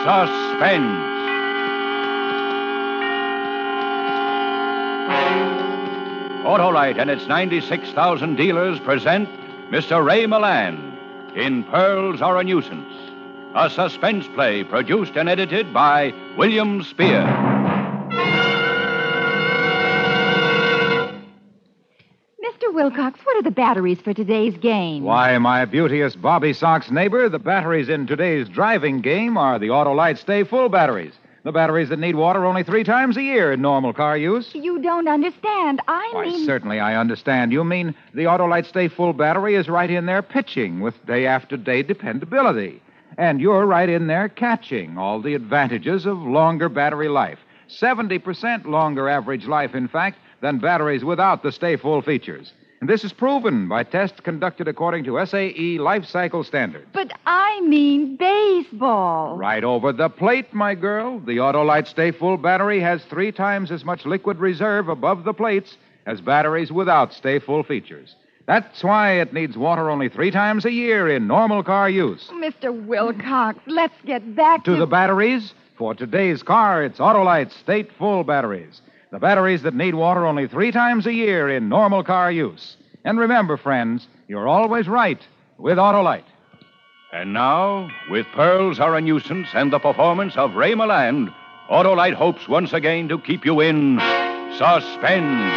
Suspense. Autolite and its 96,000 dealers present Mr. Ray Milland in Pearls Are a Nuisance, a suspense play produced and edited by William Spear. Mr. Wilcox, what are the batteries for today's game? Why, my beauteous Bobby Sox neighbor, the batteries in today's driving game are the Autolite Stay Full batteries. The batteries that need water only 3 times a year in normal car use. You don't understand. Why, certainly I understand. You mean the Autolite Stay Full battery is right in there pitching with day-after-day dependability. And you're right in there catching all the advantages of longer battery life. 70% longer average life, in fact, than batteries without the Stay Full features. And this is proven by tests conducted according to SAE life cycle standards. But I mean baseball. Right over the plate, my girl. The Autolite Stay Full battery has 3 times as much liquid reserve above the plates as batteries without Stay Full features. That's why it needs water only 3 times a year in normal car use. Mr. Wilcox, let's get back to the batteries. For today's car, it's Autolite Stay Full batteries. The batteries that need water only 3 times a year in normal car use. And remember, friends, you're always right with Autolite. And now, with Pearls Are a Nuisance and the performance of Ray Milland, Autolite hopes once again to keep you in suspense.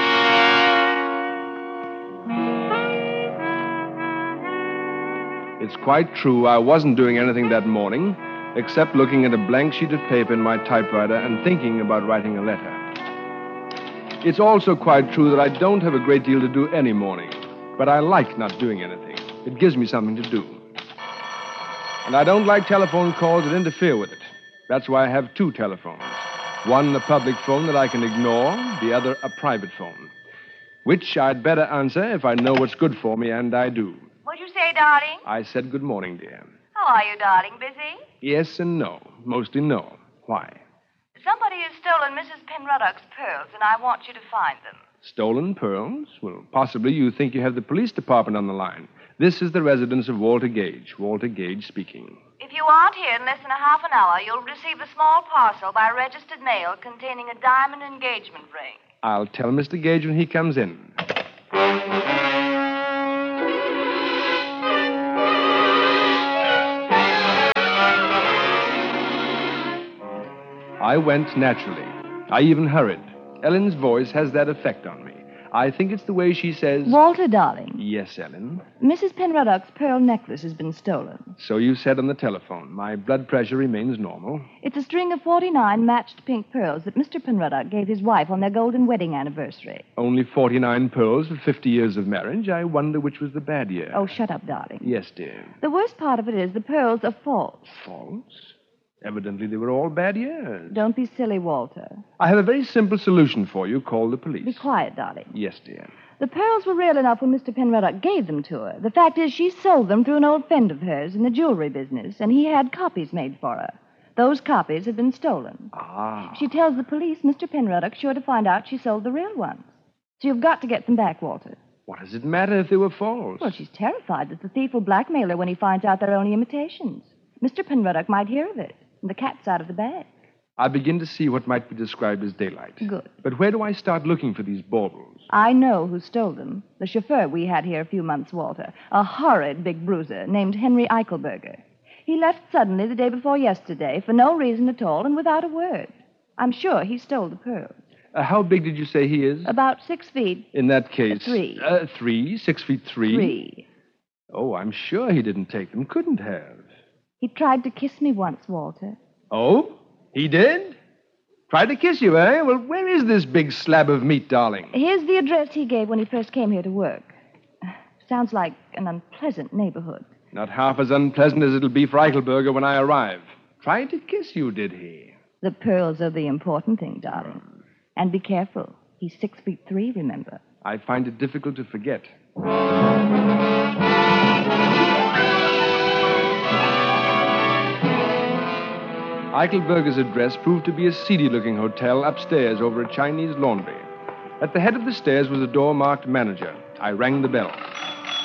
It's quite true I wasn't doing anything that morning, except looking at a blank sheet of paper in my typewriter and thinking about writing a letter. It's also quite true that I don't have a great deal to do any morning, but I like not doing anything. It gives me something to do. And I don't like telephone calls that interfere with it. That's why I have 2 telephones. One, a public phone that I can ignore, the other, a private phone, which I'd better answer if I know what's good for me, and I do. What'd you say, darling? I said good morning, dear. How are you, darling? Busy? Yes and no. Mostly no. Why? Somebody has stolen Mrs. Penruddock's pearls, and I want you to find them. Stolen pearls? Well, possibly you think you have the police department on the line. This is the residence of Walter Gage. Walter Gage speaking. If you aren't here in less than a half an hour, you'll receive a small parcel by registered mail containing a diamond engagement ring. I'll tell Mr. Gage when he comes in. I went naturally. I even hurried. Ellen's voice has that effect on me. I think it's the way she says... Walter, darling. Yes, Ellen? Mrs. Penruddock's pearl necklace has been stolen. So you said on the telephone. My blood pressure remains normal. It's a string of 49 matched pink pearls that Mr. Penruddock gave his wife on their golden wedding anniversary. Only 49 pearls for 50 years of marriage? I wonder which was the bad year. Oh, shut up, darling. Yes, dear. The worst part of it is the pearls are false. False? Evidently, they were all bad years. Don't be silly, Walter. I have a very simple solution for you. Call the police. Be quiet, darling. Yes, dear. The pearls were real enough when Mr. Penruddock gave them to her. The fact is, she sold them through an old friend of hers in the jewelry business, and he had copies made for her. Those copies had been stolen. Ah. If she tells the police, Mr. Penruddock's sure to find out she sold the real ones. So you've got to get them back, Walter. What does it matter if they were false? Well, she's terrified that the thief will blackmail her when he finds out they're only imitations. Mr. Penruddock might hear of it. And the cat's out of the bag. I begin to see what might be described as daylight. Good. But where do I start looking for these baubles? I know who stole them. The chauffeur we had here a few months, Walter. A horrid big bruiser named Henry Eichelberger. He left suddenly the day before yesterday for no reason at all and without a word. I'm sure he stole the pearls. How big did you say he is? About 6 feet. In that case... 3. 3? 6 feet 3? 3. Oh, I'm sure he didn't take them. Couldn't have. He tried to kiss me once, Walter. Oh? He did? Tried to kiss you, eh? Well, where is this big slab of meat, darling? Here's the address he gave when he first came here to work. Sounds like an unpleasant neighborhood. Not half as unpleasant as it'll be for Eichelberger when I arrive. Tried to kiss you, did he? The pearls are the important thing, darling. And be careful. He's 6 feet 3, remember? I find it difficult to forget. Eichelberger's address proved to be a seedy-looking hotel upstairs over a Chinese laundry. At the head of the stairs was a door marked manager. I rang the bell.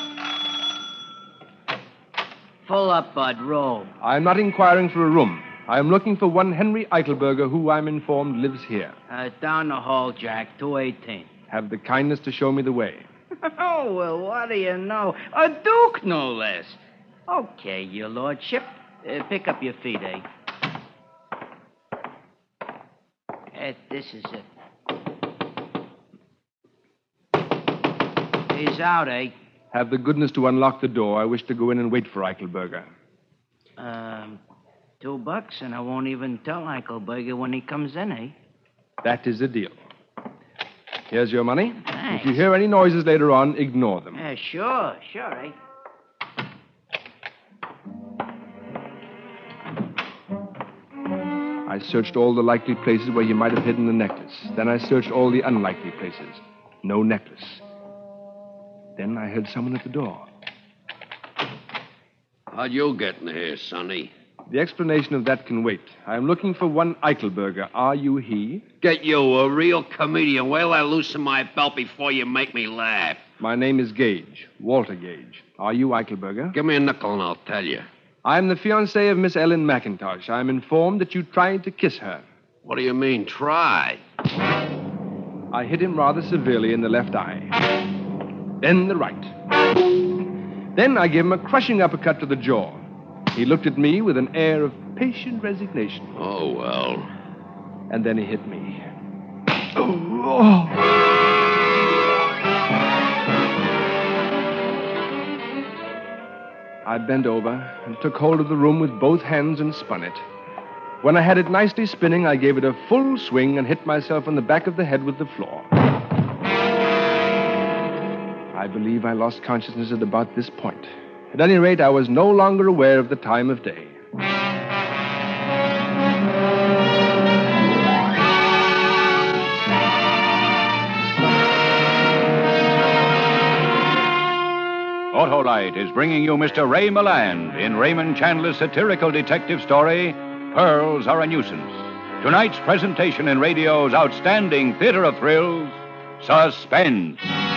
Pull up, Bud. Roll. I'm not inquiring for a room. I am looking for one Henry Eichelberger, who I'm informed lives here. Down the hall, Jack, 218. Have the kindness to show me the way. Oh, well, what do you know? A duke, no less. Okay, your lordship. Pick up your feet, eh? This is it. He's out, eh? Have the goodness to unlock the door. I wish to go in and wait for Eichelberger. $2, and I won't even tell Eichelberger when he comes in, eh? That is a deal. Here's your money. Thanks. If you hear any noises later on, ignore them. Sure, eh? I searched all the likely places where he might have hidden the necklace. Then I searched all the unlikely places. No necklace. Then I heard someone at the door. How'd you get in here, Sonny? The explanation of that can wait. I am looking for one Eichelberger. Are you he? Get you a real comedian. Wait till I loosen my belt before you make me laugh. My name is Gage, Walter Gage. Are you Eichelberger? Give me a nickel and I'll tell you. I'm the fiancé of Miss Ellen McIntosh. I'm informed that you tried to kiss her. What do you mean, try? I hit him rather severely in the left eye. Then the right. Then I gave him a crushing uppercut to the jaw. He looked at me with an air of patient resignation. Oh, well. And then he hit me. Oh. I bent over and took hold of the room with both hands and spun it. When I had it nicely spinning, I gave it a full swing and hit myself on the back of the head with the floor. I believe I lost consciousness at about this point. At any rate, I was no longer aware of the time of day. Autolite is bringing you Mr. Ray Milland in Raymond Chandler's satirical detective story, Pearls Are a Nuisance. Tonight's presentation in radio's outstanding theater of thrills, Suspense.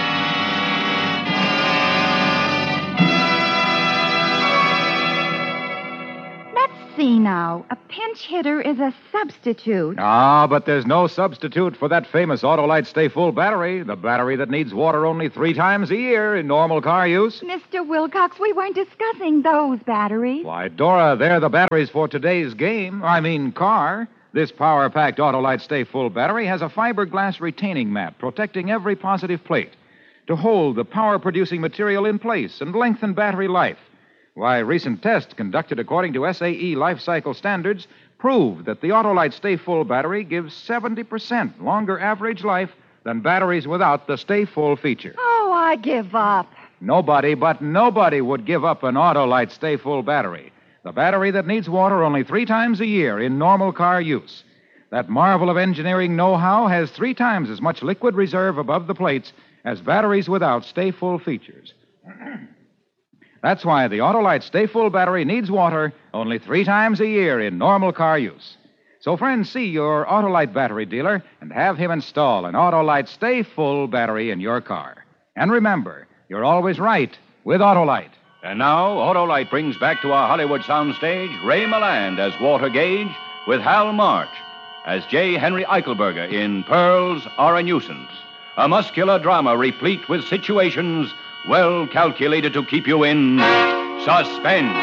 See now, a pinch hitter is a substitute. Ah, but there's no substitute for that famous Autolite Stay Full battery, the battery that needs water only 3 times a year in normal car use. Mr. Wilcox, we weren't discussing those batteries. Why, Dora, they're the batteries for today's car. This power-packed Autolite Stay Full battery has a fiberglass retaining mat protecting every positive plate to hold the power-producing material in place and lengthen battery life. Why, recent tests conducted according to SAE life cycle standards prove that the Autolite Stay Full battery gives 70% longer average life than batteries without the Stay Full feature. Oh, I give up. Nobody would give up an Autolite Stay Full battery. The battery that needs water only 3 times a year in normal car use. That marvel of engineering know-how has 3 times as much liquid reserve above the plates as batteries without Stay Full features. That's why the Autolite Stay Full battery needs water only 3 times a year in normal car use. So, friends, see your Autolite battery dealer and have him install an Autolite Stay Full battery in your car. And remember, you're always right with Autolite. And now, Autolite brings back to our Hollywood soundstage Ray Milland as Walter Gage with Hal March as J. Henry Eichelberger in Pearls Are a Nuisance, a muscular drama replete with situations well calculated to keep you in suspense.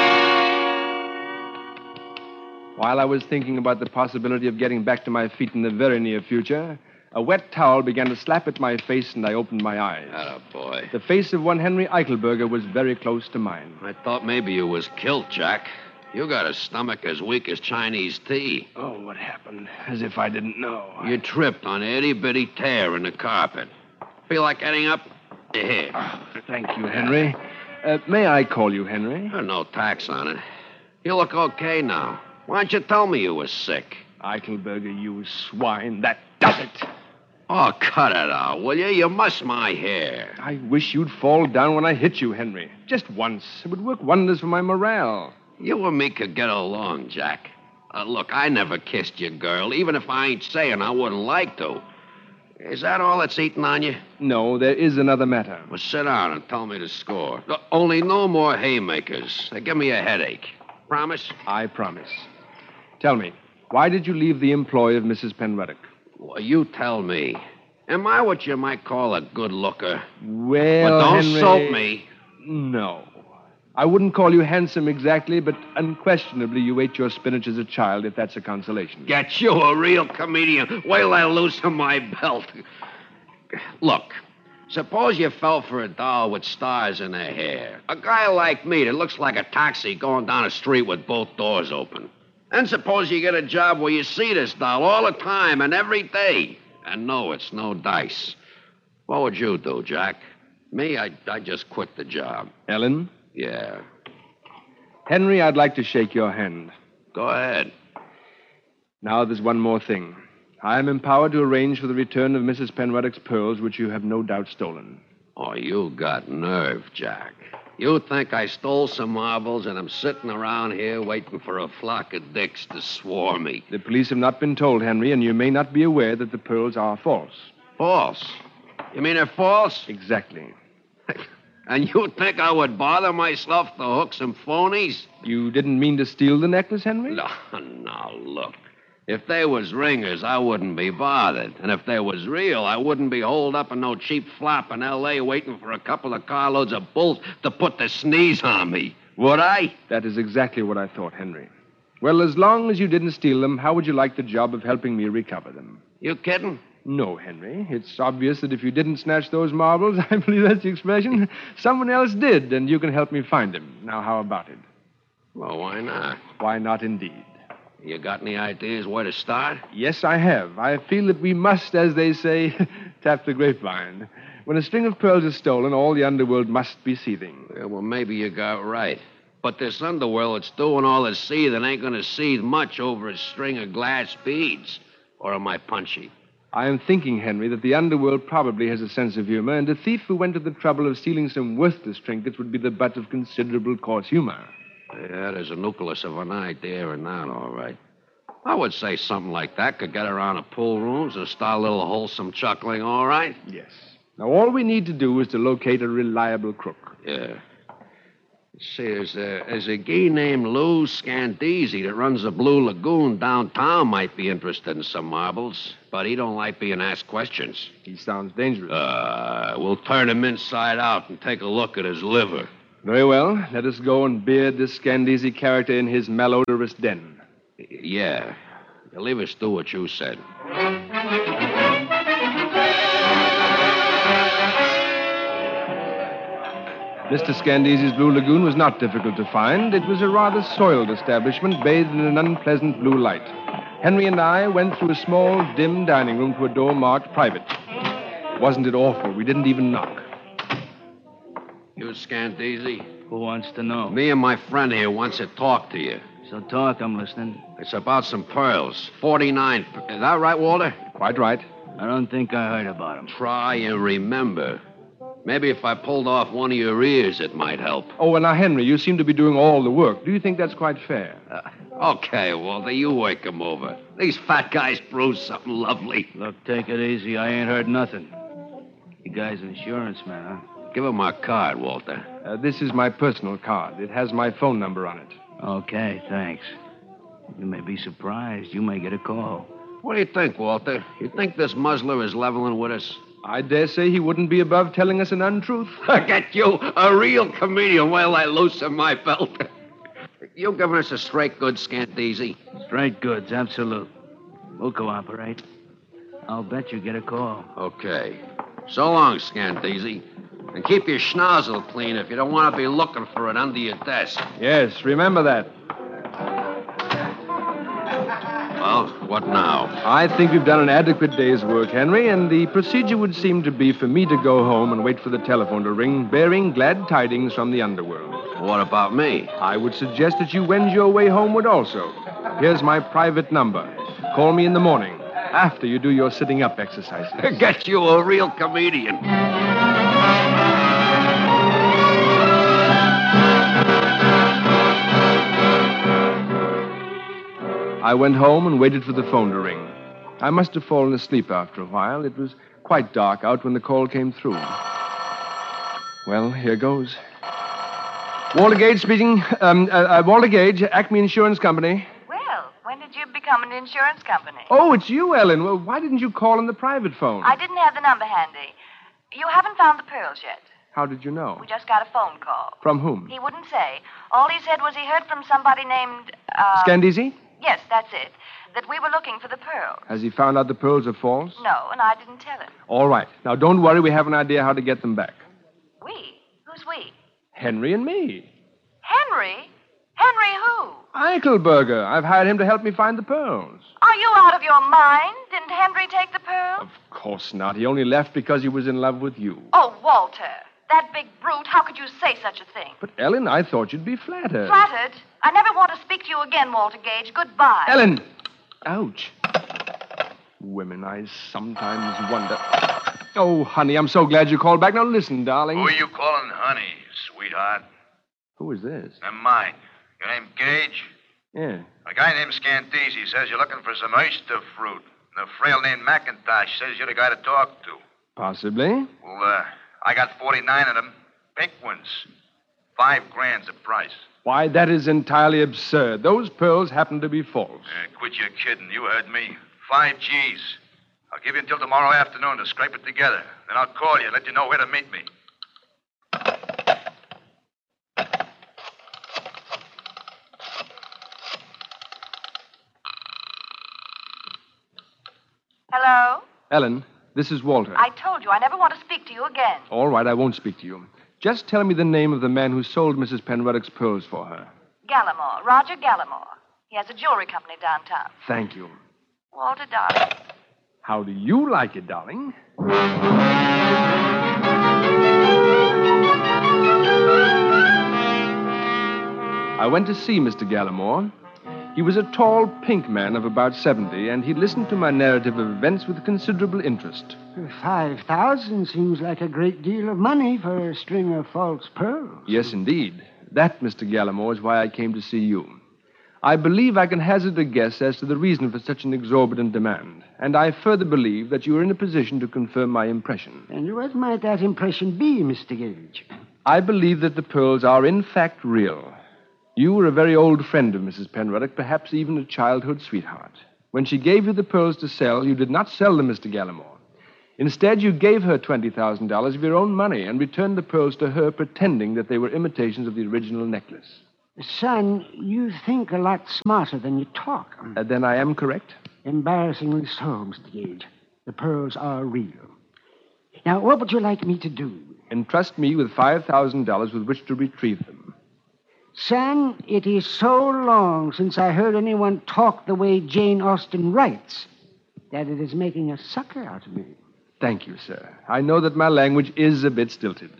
While I was thinking about the possibility of getting back to my feet in the very near future, a wet towel began to slap at my face, and I opened my eyes. Attaboy. The face of one Henry Eichelberger was very close to mine. I thought maybe you was killed, Jack. You got a stomach as weak as Chinese tea. Oh, what happened? As if I didn't know. You tripped on an itty-bitty tear in the carpet. Feel like getting up? Here. Oh, thank you, Henry. May I call you Henry? There's no tax on it. You look okay now. Why don't you tell me you was sick? Eichelberger, you swine. That does it. Oh, cut it out, will you? You muss my hair. I wish you'd fall down when I hit you, Henry. Just once. It would work wonders for my morale. You and me could get along, Jack. Look, I never kissed your girl, even if I ain't saying I wouldn't like to. Is that all that's eating on you? No, there is another matter. Well, sit down and tell me the score. Only no more haymakers. They give me a headache. Promise? I promise. Tell me, why did you leave the employ of Mrs. Penruddock? Well, you tell me. Am I what you might call a good looker? Well, But don't Henry... soap me. No. I wouldn't call you handsome exactly, but unquestionably you ate your spinach as a child, if that's a consolation. Get you a real comedian. Wait till I loosen my belt. Look, suppose you fell for a doll with stars in her hair. A guy like me that looks like a taxi going down a street with both doors open. And suppose you get a job where you see this doll all the time and every day. And no, it's no dice. What would you do, Jack? Me, I'd just quit the job. Ellen? Yeah. Henry, I'd like to shake your hand. Go ahead. Now there's one more thing. I am empowered to arrange for the return of Mrs. Penruddock's pearls, which you have no doubt stolen. Oh, you got nerve, Jack. You think I stole some marbles and I'm sitting around here waiting for a flock of dicks to swarm me. The police have not been told, Henry, and you may not be aware that the pearls are false. False? You mean they're false? Exactly. And you think I would bother myself to hook some phonies? You didn't mean to steal the necklace, Henry? No, look. If they was ringers, I wouldn't be bothered. And if they was real, I wouldn't be holed up in no cheap flop in L.A. waiting for a couple of carloads of bulls to put the sneeze on me. Would I? That is exactly what I thought, Henry. Well, as long as you didn't steal them, how would you like the job of helping me recover them? You kidding? No, Henry. It's obvious that if you didn't snatch those marbles, I believe that's the expression, someone else did, and you can help me find them. Now, how about it? Well, why not? Why not, indeed? You got any ideas where to start? Yes, I have. I feel that we must, as they say, tap the grapevine. When a string of pearls is stolen, all the underworld must be seething. Yeah, well, maybe you got right. But this underworld that's doing all this seething ain't going to seethe much over a string of glass beads. Or am I punchy? I am thinking, Henry, that the underworld probably has a sense of humor, and a thief who went to the trouble of stealing some worthless trinkets would be the butt of considerable coarse humor. Yeah, there's a nucleus of an idea in that, all right. I would say something like that could get around the pool rooms and start a little wholesome chuckling, all right? Yes. Now, all we need to do is to locate a reliable crook. Yeah. See, there's a guy named Lou Scandisi that runs the Blue Lagoon downtown might be interested in some marbles, but he don't like being asked questions. He sounds dangerous. We'll turn him inside out and take a look at his liver. Very well. Let us go and beard this Scandisi character in his malodorous den. Yeah. You leave us do what you said. Mr. Scandisi's Blue Lagoon was not difficult to find. It was a rather soiled establishment bathed in an unpleasant blue light. Henry and I went through a small, dim dining room to a door marked private. Wasn't it awful? We didn't even knock. You Scandisi? Who wants to know? Me and my friend here wants to talk to you. So talk, I'm listening. It's about some pearls. 49. Is that right, Walter? Quite right. I don't think I heard about him. Try and remember. Maybe if I pulled off one of your ears, it might help. Oh, well, now, Henry, you seem to be doing all the work. Do you think that's quite fair? Okay, Walter, you wake him over. These fat guys brew something lovely. Look, take it easy. I ain't heard nothing. You guy's an insurance man, huh? Give him my card, Walter. This is my personal card. It has my phone number on it. Okay, thanks. You may be surprised. You may get a call. What do you think, Walter? You think this muzzler is leveling with us? I dare say he wouldn't be above telling us an untruth. Get you a real comedian while I loosen my belt. You giving us a straight good, Scandisi? Straight goods, absolute. We'll cooperate. I'll bet you get a call. Okay. So long, Scandisi. And keep your schnozzle clean if you don't want to be looking for it under your desk. Yes, remember that. Well, what now? I think we've done an adequate day's work, Henry, and the procedure would seem to be for me to go home and wait for the telephone to ring, bearing glad tidings from the underworld. What about me? I would suggest that you wend your way homeward also. Here's my private number. Call me in the morning, after you do your sitting up exercises. Get you a real comedian. I went home and waited for the phone to ring. I must have fallen asleep after a while. It was quite dark out when the call came through. Well, here goes. Walter Gage speaking. Walter Gage, Acme Insurance Company. Well, when that you've become an insurance company. Oh, it's you, Ellen. Well, why didn't you call on the private phone? I didn't have the number handy. You haven't found the pearls yet. How did you know? We just got a phone call. From whom? He wouldn't say. All he said was he heard from somebody named, Scandisi? Yes, that's it. That we were looking for the pearls. Has he found out the pearls are false? No, and I didn't tell him. All right. Now, don't worry. We have an idea how to get them back. We? Who's we? Henry and me. Henry? Henry who? Eichelberger. I've hired him to help me find the pearls. Are you out of your mind? Didn't Henry take the pearls? Of course not. He only left because he was in love with you. Oh, Walter. That big brute. How could you say such a thing? But, Ellen, I thought you'd be flattered. Flattered? I never want to speak to you again, Walter Gage. Goodbye. Ellen! Ouch. Women, I sometimes wonder. Oh, honey, I'm so glad you called back. Now, listen, darling. Who are you calling honey, sweetheart? Who is this? Never mind. Your name Gage? Yeah. A guy named Scandisi says you're looking for some oyster fruit. And a frail named McIntosh says you're the guy to talk to. Possibly. Well, I got 49 of them. Pink ones. $5,000 a price. Why, that is entirely absurd. Those pearls happen to be false. Quit your kidding. You heard me. 5 G's. I'll give you until tomorrow afternoon to scrape it together. Then I'll call you and let you know where to meet me. Hello? Ellen, this is Walter. I told you I never want to speak to you again. All right, I won't speak to you. Just tell me the name of the man who sold Mrs. Penruddock's pearls for her. Gallimore. Roger Gallimore. He has a jewelry company downtown. Thank you. Walter, darling. How do you like it, darling? I went to see Mr. Gallimore. He was a tall, pink man of about 70, and he listened to my narrative of events with considerable interest. 5,000 seems like a great deal of money for a string of false pearls. Yes, indeed. That, Mr. Gallimore, is why I came to see you. I believe I can hazard a guess as to the reason for such an exorbitant demand, and I further believe that you are in a position to confirm my impression. And what might that impression be, Mr. Gage? I believe that the pearls are in fact real. You were a very old friend of Mrs. Penruddock, perhaps even a childhood sweetheart. When she gave you the pearls to sell, you did not sell them, Mr. Gallimore. Instead, you gave her $20,000 of your own money and returned the pearls to her, pretending that they were imitations of the original necklace. Son, you think a lot smarter than you talk. Then I am correct? Embarrassingly so, Mr. Gage. The pearls are real. Now, what would you like me to do? Entrust me with $5,000 with which to retrieve them. Son, it is so long since I heard anyone talk the way Jane Austen writes that it is making a sucker out of me. Thank you, sir. I know that my language is a bit stilted.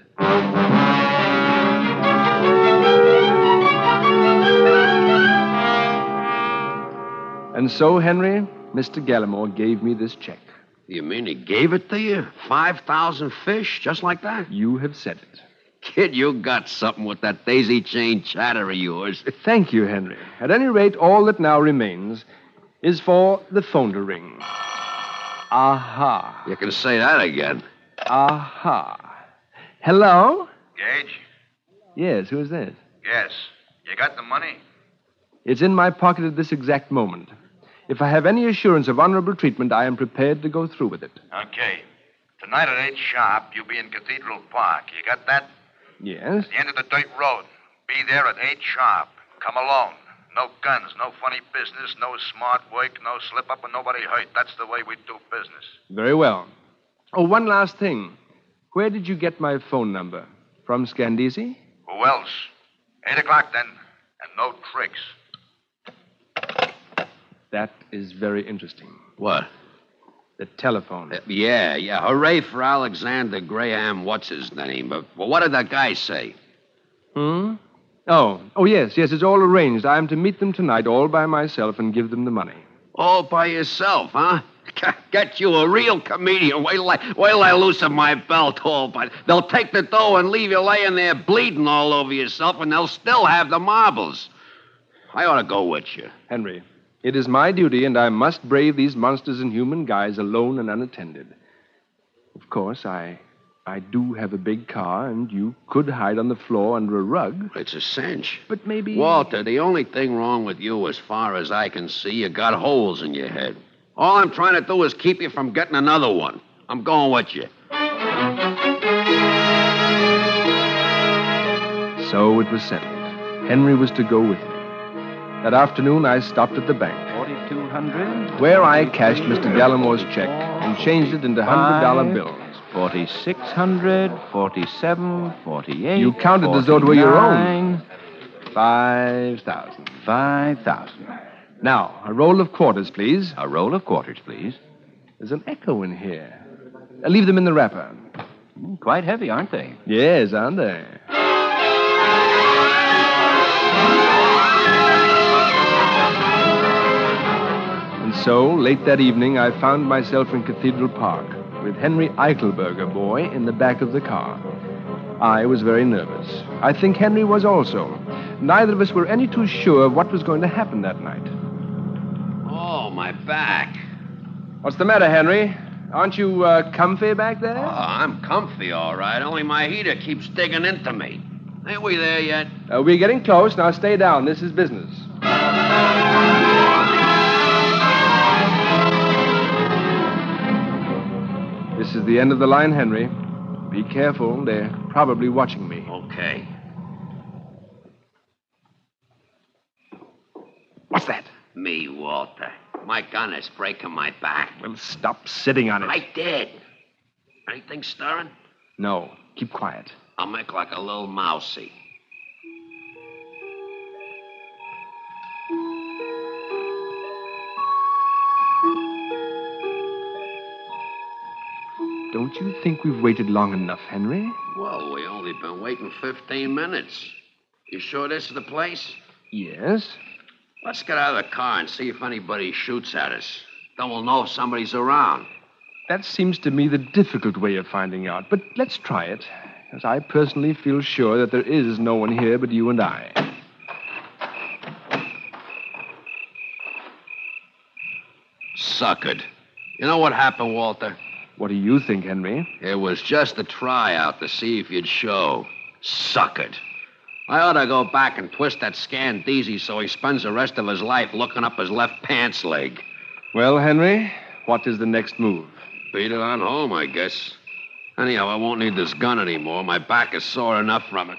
And so, Henry, Mr. Gallimore gave me this check. You mean he gave it to you? 5,000 fish, just like that? You have said it. Kid, you got something with that daisy chain chatter of yours. Thank you, Henry. At any rate, all that now remains is for the phone to ring. Aha. You can say that again. Aha. Hello? Gage? Yes, who is this? Yes. You got the money? It's in my pocket at this exact moment. If I have any assurance of honorable treatment, I am prepared to go through with it. Okay. Tonight at 8 sharp, you'll be in Cathedral Park. You got that? Yes? The end of the dirt road. Be there at 8 sharp. Come alone. No guns, no funny business, no smart work, no slip-up, and nobody hurt. That's the way we do business. Very well. Oh, one last thing. Where did you get my phone number? From Scandisi? Who else? 8 o'clock, then. And no tricks. That is very interesting. What? The telephone. Yeah. Hooray for Alexander Graham, what's his name? But what did that guy say? Oh, yes, it's all arranged. I am to meet them tonight all by myself and give them the money. All by yourself, huh? Get you a real comedian. Wait till I loosen my belt all by... They'll take the dough and leave you laying there bleeding all over yourself, and they'll still have the marbles. I ought to go with you. Henry, it is my duty, and I must brave these monsters in human guise alone and unattended. Of course, I I do have a big car, and you could hide on the floor under a rug. It's a cinch. But maybe... Walter, the only thing wrong with you, as far as I can see, you got holes in your head. All I'm trying to do is keep you from getting another one. I'm going with you. So it was settled. Henry was to go with me. That afternoon, I stopped at the bank, 4,200. where I cashed Mr. Gallimore's check and changed it into $100 bills. 4,600, 47, 48. You counted as though it were your own. 5,000. 5,000. Now, a roll of quarters, please. A roll of quarters, please. There's an echo in here. Leave them in the wrapper. Quite heavy, aren't they? Yes, aren't they? And so, late that evening, I found myself in Cathedral Park with Henry Eichelberger, boy, in the back of the car. I was very nervous. I think Henry was also. Neither of us were any too sure of what was going to happen that night. Oh, my back. What's the matter, Henry? Aren't you comfy back there? Oh, I'm comfy, all right. Only my heater keeps digging into me. Ain't we there yet? We're getting close. Now stay down. This is business. This is the end of the line, Henry. Be careful. They're probably watching me. Okay. What's that? Me, Walter. My gun is breaking my back. Well, stop sitting on it. I did. Anything stirring? No. Keep quiet. I'll make like a little mousey. Don't you think we've waited long enough, Henry? Well, we only been waiting 15 minutes. You sure this is the place? Yes. Let's get out of the car and see if anybody shoots at us. Then we'll know if somebody's around. That seems to me the difficult way of finding out, but let's try it, as I personally feel sure that there is no one here but you and I. Suckered. You know what happened, Walter? What do you think, Henry? It was just a tryout to see if you'd show. Suckered. I ought to go back and twist that Scandeezy so he spends the rest of his life looking up his left pants leg. Well, Henry, what is the next move? Beat it on home, I guess. Anyhow, I won't need this gun anymore. My back is sore enough from it.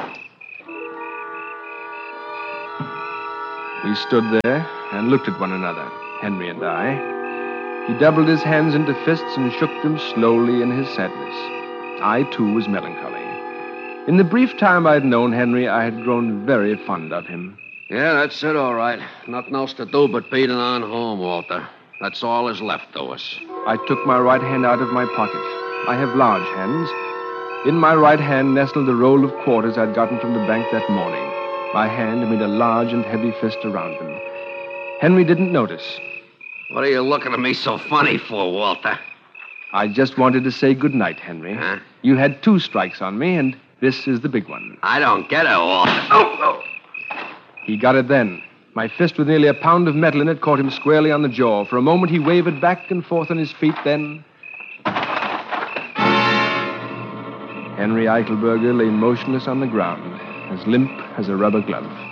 We stood there and looked at one another, Henry and I. He doubled his hands into fists and shook them slowly in his sadness. I, too, was melancholy. In the brief time I'd known Henry, I had grown very fond of him. Yeah, that's it, all right. Nothing else to do but beat it on home, Walter. That's all is left to us. I took my right hand out of my pocket. I have large hands. In my right hand nestled the roll of quarters I'd gotten from the bank that morning. My hand made a large and heavy fist around them. Henry didn't notice. What are you looking at me so funny for, Walter? I just wanted to say good night, Henry. Huh? You had 2 strikes on me, and this is the big one. I don't get it, Walter. Oh! He got it then. My fist with nearly a pound of metal in it caught him squarely on the jaw. For a moment, he wavered back and forth on his feet, then... Henry Eichelberger lay motionless on the ground, as limp as a rubber glove.